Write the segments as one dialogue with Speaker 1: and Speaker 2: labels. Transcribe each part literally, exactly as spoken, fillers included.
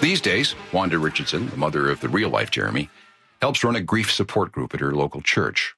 Speaker 1: These days, Wanda Richardson, the mother of the real-life Jeremy, helps run a grief support group at her local church.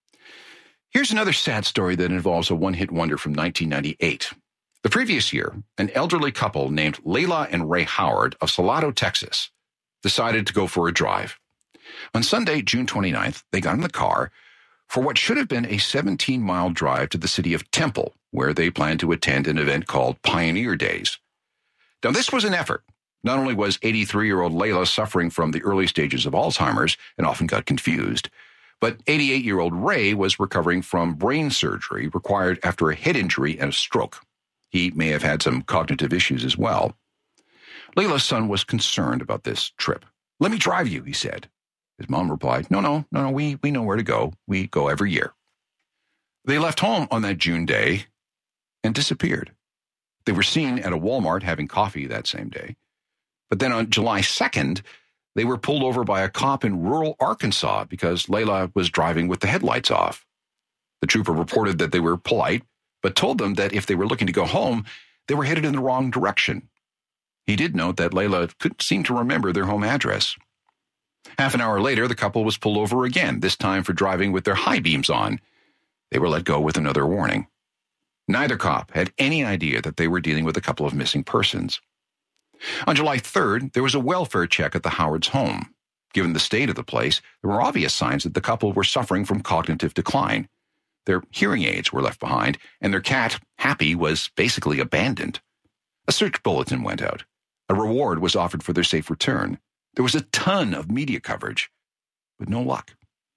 Speaker 1: Here's another sad story that involves a one-hit wonder from nineteen ninety-eight. The previous year, an elderly couple named Layla and Ray Howard of Salado, Texas, decided to go for a drive. On Sunday, June twenty-ninth, they got in the car for what should have been a seventeen-mile drive to the city of Temple, where they planned to attend an event called Pioneer Days. Now, this was an effort. Not only was eighty-three-year-old Layla suffering from the early stages of Alzheimer's and often got confused, but eighty-eight-year-old Ray was recovering from brain surgery required after a head injury and a stroke. He may have had some cognitive issues as well. Layla's son was concerned about this trip. "Let me drive you," he said. His mom replied, no, no, no, no, we, we know where to go. We go every year. They left home on that June day and disappeared. They were seen at a Walmart having coffee that same day. But then on July second, they were pulled over by a cop in rural Arkansas because Layla was driving with the headlights off. The trooper reported that they were polite, but told them that if they were looking to go home, they were headed in the wrong direction. He did note that Layla couldn't seem to remember their home address. Half an hour later, the couple was pulled over again, this time for driving with their high beams on. They were let go with another warning. Neither cop had any idea that they were dealing with a couple of missing persons. On July third, there was a welfare check at the Howards' home. Given the state of the place, there were obvious signs that the couple were suffering from cognitive decline. Their hearing aids were left behind, and their cat, Happy, was basically abandoned. A search bulletin went out. A reward was offered for their safe return. There was a ton of media coverage, but no luck.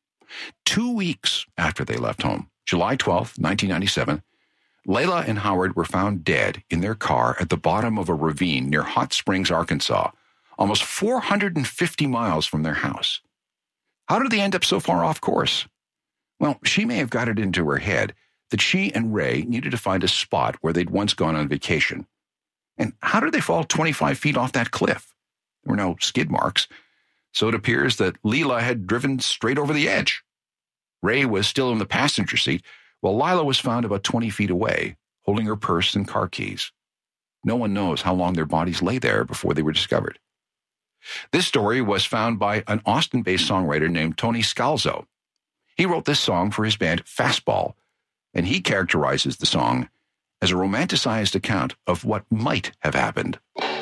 Speaker 1: Two weeks after they left home, July twelfth, nineteen ninety-seven, Layla and Howard were found dead in their car at the bottom of a ravine near Hot Springs, Arkansas, almost four hundred fifty miles from their house. How did they end up so far off course? Well, she may have got it into her head that she and Ray needed to find a spot where they'd once gone on vacation. And how did they fall twenty-five feet off that cliff? There were no skid marks, so it appears that Layla had driven straight over the edge. Ray was still in the passenger seat, while Layla was found about twenty feet away, holding her purse and car keys. No one knows how long their bodies lay there before they were discovered. This story was found by an Austin-based songwriter named Tony Scalzo. He wrote this song for his band Fastball, and he characterizes the song as a romanticized account of what might have happened.